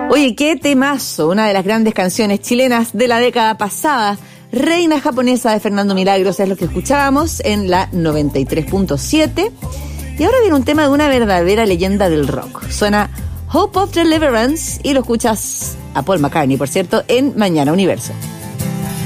Oye, qué temazo, una de las grandes canciones chilenas de la década pasada. Reina Japonesa de Fernando Milagros es lo que escuchábamos en la 93.7. Y ahora viene un tema de una verdadera leyenda del rock. Suena Hope of Deliverance y lo escuchas a Paul McCartney, por cierto, en Mañana Universo.